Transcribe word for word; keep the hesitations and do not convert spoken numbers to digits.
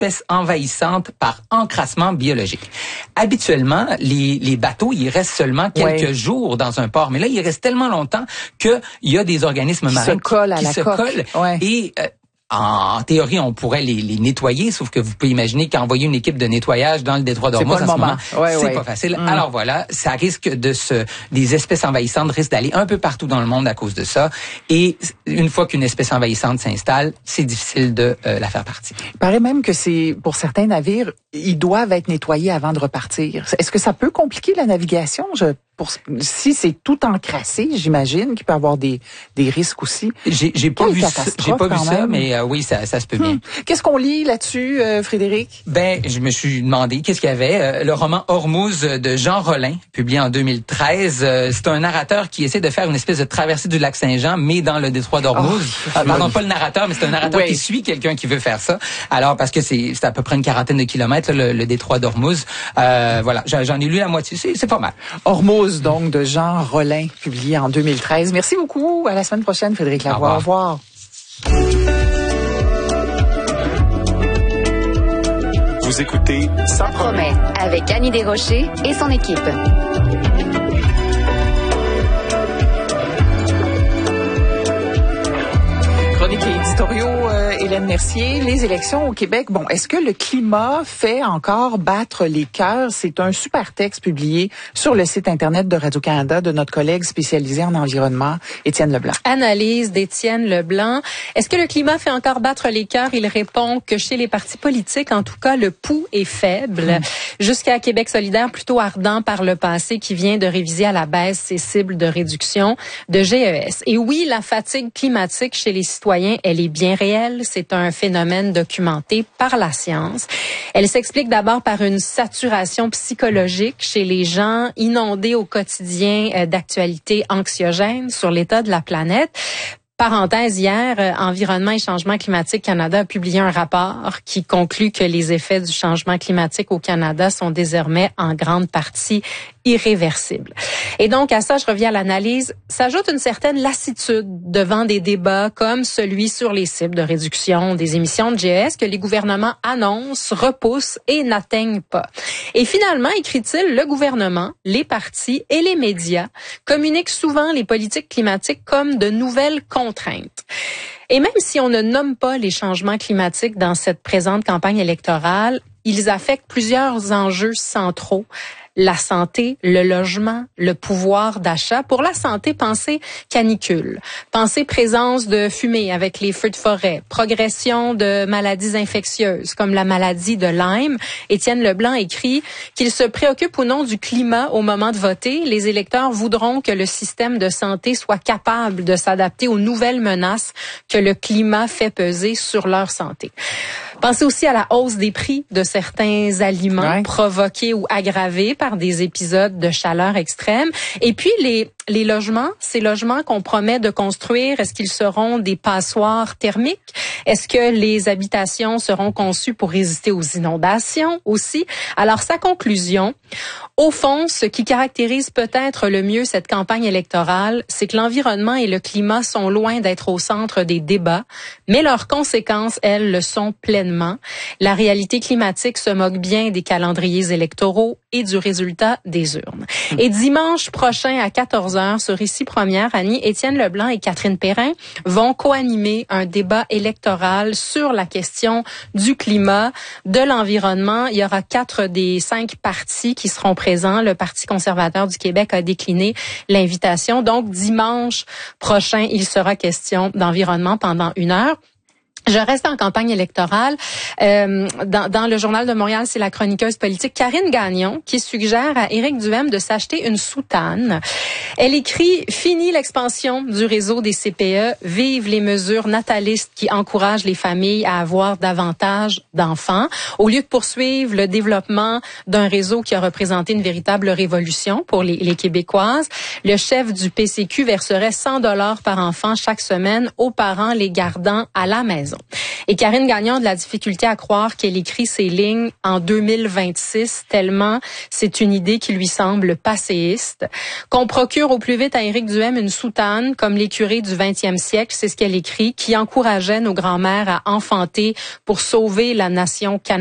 espèces envahissantes par encrassement biologique. Habituellement, les, les bateaux, ils restent seulement quelques ouais. jours dans un port. Mais là, ils restent tellement longtemps qu'il y a des organismes qui marins se collent à qui la se coque. collent. Ouais. Et euh, en théorie, on pourrait les, les nettoyer, sauf que vous pouvez imaginer qu'envoyer une équipe de nettoyage dans le détroit d'Ormuz en ce moment, ouais, c'est ouais. pas facile. Mm. Alors voilà, ça risque de se, des espèces envahissantes risquent d'aller un peu partout dans le monde à cause de ça. Et une fois qu'une espèce envahissante s'installe, c'est difficile de euh, la faire partir. Il paraît même que c'est, pour certains navires, ils doivent être nettoyés avant de repartir. Est-ce que ça peut compliquer la navigation? Je Pour, si c'est tout encrassé, j'imagine qu'il peut y avoir des, des risques aussi. J'ai, j'ai pas vu ça, j'ai pas vu ça, mais euh, oui, ça, ça se peut bien. Hum. Qu'est-ce qu'on lit là-dessus, euh, Frédéric? Ben, je me suis demandé qu'est-ce qu'il y avait. Euh, le roman Ormuz de Jean Rollin, publié en deux mille treize. Euh, c'est un narrateur qui essaie de faire une espèce de traversée du lac Saint-Jean, mais dans le détroit d'Ormuz. Oh, euh, pardon, pas le narrateur, mais c'est un narrateur oui. qui suit quelqu'un qui veut faire ça. Alors, parce que c'est, c'est à peu près une quarantaine de kilomètres, là, le, le détroit d'Ormuz. Euh, voilà, j'en ai lu la moitié. C'est, c'est pas mal. Ormuz, donc, de Jean Rollin, publié en deux mille treize. Merci beaucoup. À la semaine prochaine, Frédéric Lavoie. Au revoir. Au revoir. Vous écoutez Ça promet avec Annie Desrochers et son équipe. Chronique et éditoriaux, euh, Hélène Mercier. Les élections au Québec, bon, est-ce que le climat fait encore battre les cœurs? C'est un super texte publié sur le site Internet de Radio-Canada de notre collègue spécialisé en environnement, Étienne Leblanc. Analyse d'Étienne Leblanc. Est-ce que le climat fait encore battre les cœurs? Il répond que chez les partis politiques, en tout cas, le pouls est faible. Mmh. Jusqu'à Québec solidaire, plutôt ardent par le passé, qui vient de réviser à la baisse ses cibles de réduction de G E S. Et oui, la fatigue climatique chez les citoyens, elle est bien réelle. C'est un phénomène documenté par la science. Elle s'explique d'abord par une saturation psychologique chez les gens inondés au quotidien d'actualités anxiogènes sur l'état de la planète. Parenthèse, hier, euh, Environnement et Changement climatique Canada a publié un rapport qui conclut que les effets du changement climatique au Canada sont désormais en grande partie irréversibles. Et donc, à ça, je reviens à l'analyse, s'ajoute une certaine lassitude devant des débats comme celui sur les cibles de réduction des émissions de G E S que les gouvernements annoncent, repoussent et n'atteignent pas. Et finalement, écrit-il, le gouvernement, les partis et les médias communiquent souvent les politiques climatiques comme de nouvelles contraintes. Et même si on ne nomme pas les changements climatiques dans cette présente campagne électorale, ils affectent plusieurs enjeux centraux. La santé, le logement, le pouvoir d'achat. Pour la santé, pensez canicule, pensez présence de fumée avec les feux de forêt, progression de maladies infectieuses comme la maladie de Lyme. Étienne Leblanc écrit qu'il se préoccupe ou non du climat au moment de voter. Les électeurs voudront que le système de santé soit capable de s'adapter aux nouvelles menaces que le climat fait peser sur leur santé. Pensez aussi à la hausse des prix de certains aliments ouais. provoqués ou aggravés par des épisodes de chaleur extrême. Et puis, les, les logements, ces logements qu'on promet de construire, est-ce qu'ils seront des passoires thermiques? Est-ce que les habitations seront conçues pour résister aux inondations aussi? Alors, sa conclusion, au fond, ce qui caractérise peut-être le mieux cette campagne électorale, c'est que l'environnement et le climat sont loin d'être au centre des débats, mais leurs conséquences, elles, le sont pleinement. La réalité climatique se moque bien des calendriers électoraux et du résultat des urnes. Et dimanche prochain à quatorze heures, sur Ici Première, Annie, Étienne Leblanc et Catherine Perrin vont co-animer un débat électoral sur la question du climat, de l'environnement. Il y aura quatre des cinq partis qui seront présents. Le Parti conservateur du Québec a décliné l'invitation. Donc, dimanche prochain, il sera question d'environnement pendant une heure. Je reste en campagne électorale. Euh, dans, dans le Journal de Montréal, c'est la chroniqueuse politique Karine Gagnon qui suggère à Éric Duhaime de s'acheter une soutane. Elle écrit « Fini l'expansion du réseau des C P E, vive les mesures natalistes qui encouragent les familles à avoir davantage d'enfants. » Au lieu de poursuivre le développement d'un réseau qui a représenté une véritable révolution pour les, les Québécoises, le chef du P C Q verserait cent dollars par enfant chaque semaine aux parents les gardant à la maison. prison. Et Karine Gagnon a de la difficulté à croire qu'elle écrit ces lignes en deux mille vingt-six, tellement c'est une idée qui lui semble passéiste. Qu'on procure au plus vite à Éric Duhem une soutane, comme les curés du vingtième siècle, c'est ce qu'elle écrit, qui encourageait nos grands-mères à enfanter pour sauver la nation canadienne.